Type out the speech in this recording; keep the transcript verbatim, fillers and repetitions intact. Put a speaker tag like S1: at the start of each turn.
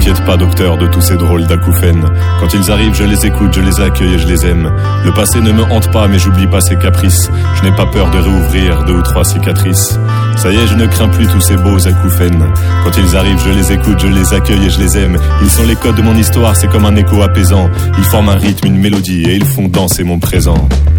S1: m'inquiète pas, docteur, de tous ces drôles d'acouphènes. Quand ils arrivent, je les écoute, je les accueille et je les aime. Le passé ne me hante pas, mais j'oublie pas ses caprices. Je n'ai pas peur de réouvrir deux ou trois cicatrices. Ça y est, je ne crains plus tous ces beaux acouphènes. Quand ils arrivent, je les écoute, je les accueille et je les aime. Ils sont les codes de mon histoire, c'est comme un écho apaisant. Ils forment un rythme, une mélodie et ils font danser mon présent.